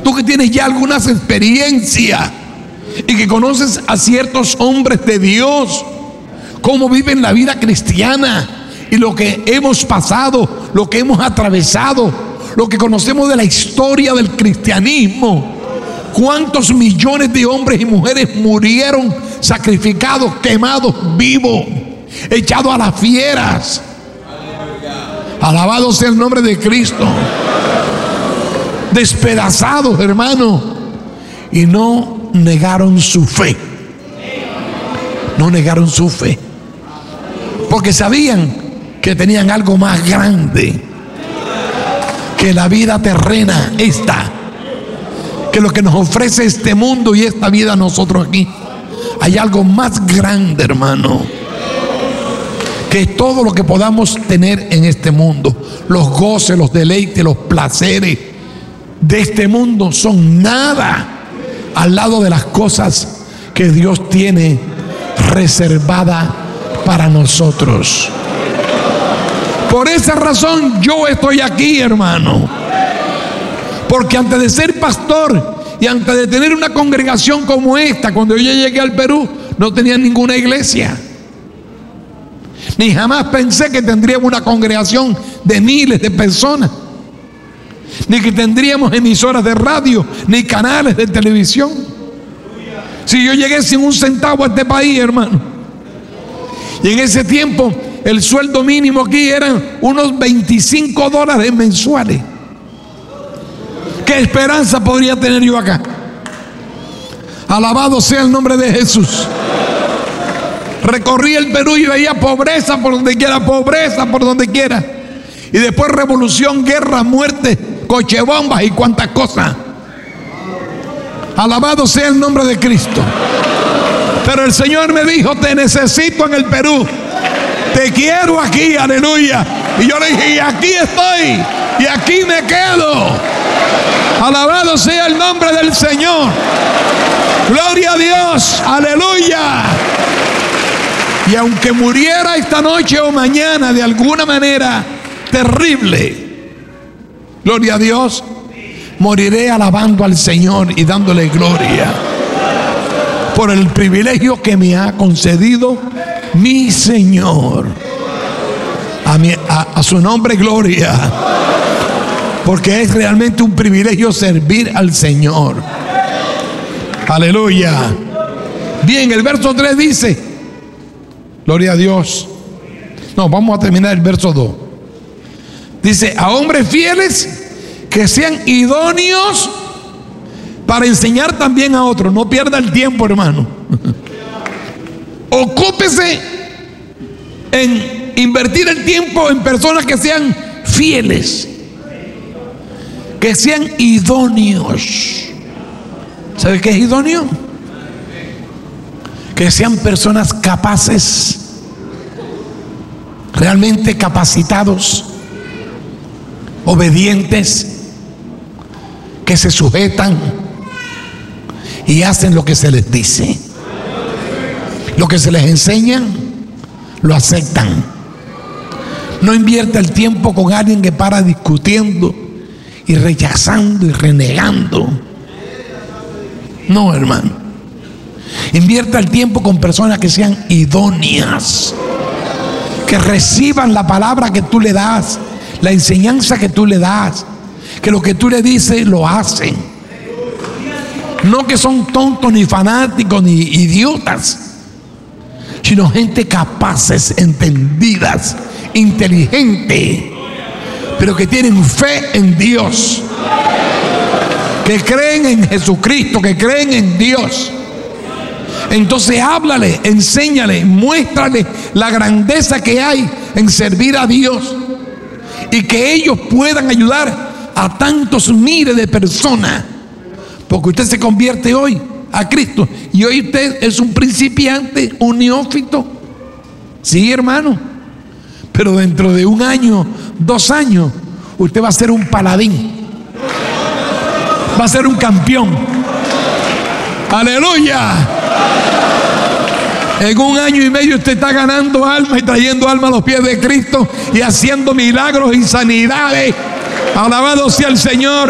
tú que tienes ya algunas experiencias y que conoces a ciertos hombres de Dios, cómo viven la vida cristiana y lo que hemos pasado, lo que hemos atravesado, lo que conocemos de la historia del cristianismo. Cuántos millones de hombres y mujeres murieron sacrificados, quemados vivos, echados a las fieras. Alabado sea el nombre de Cristo. Despedazados, hermano, y no negaron su fe. No negaron su fe, porque sabían que tenían algo más grande que la vida terrena esta, que lo que nos ofrece este mundo y esta vida a nosotros aquí. Hay algo más grande, hermano, que todo lo que podamos tener en este mundo. Los goces, los deleites, los placeres de este mundo son nada al lado de las cosas que Dios tiene reservada para nosotros. Por esa razón yo estoy aquí, hermano, porque antes de ser pastor y antes de tener una congregación como esta, cuando yo llegué al Perú, no tenía ninguna iglesia, ni jamás pensé que tendríamos una congregación de miles de personas, ni que tendríamos emisoras de radio, ni canales de televisión. Si yo llegué sin un centavo a este país, hermano, y en ese tiempo el sueldo mínimo aquí eran unos $25 mensuales. ¿Qué esperanza podría tener yo acá? Alabado sea el nombre de Jesús. Recorrí el Perú y veía pobreza por donde quiera, pobreza por donde quiera. Y después revolución, guerra, muerte, cochebombas y cuantas cosas. Alabado sea el nombre de Cristo. Pero el Señor me dijo: te necesito en el Perú, te quiero aquí, aleluya. Y yo le dije: y aquí estoy, y aquí me quedo. Alabado sea el nombre del Señor. Gloria a Dios, aleluya. Y aunque muriera esta noche o mañana de alguna manera terrible, gloria a Dios, moriré alabando al Señor y dándole gloria por el privilegio que me ha concedido mi Señor. A su nombre gloria, porque es realmente un privilegio servir al Señor. Aleluya. Bien, el verso 3 dice, gloria a Dios. No, vamos a terminar el verso 2. Dice: a hombres fieles que sean idóneos para enseñar también a otros. No pierda el tiempo, hermano. Ocúpese en invertir el tiempo en personas que sean fieles, que sean idóneos. ¿Sabe qué es idóneo? Que sean personas capaces, realmente capacitados, obedientes, que se sujetan y hacen lo que se les dice. Lo que se les enseña, lo aceptan. No invierta el tiempo con alguien que para discutiendo y rechazando y renegando. No, hermano. Invierta el tiempo con personas que sean idóneas, que reciban la palabra que tú le das, la enseñanza que tú le das, que lo que tú le dices lo hacen. No que son tontos ni fanáticos ni idiotas, sino gente capaces, entendidas, inteligentes, pero que tienen fe en Dios, que creen en Jesucristo, que creen en Dios. Entonces háblale, enséñale, muéstrale la grandeza que hay en servir a Dios, y que ellos puedan ayudar a tantos miles de personas, porque usted se convierte hoy a Cristo y hoy usted es un principiante, un neófito. Sí, hermano, pero dentro de 1 año, 2 años, usted va a ser un paladín, va a ser un campeón. Aleluya. En 1 año y medio usted está ganando almas y trayendo almas a los pies de Cristo y haciendo milagros y sanidades. Alabado sea el Señor.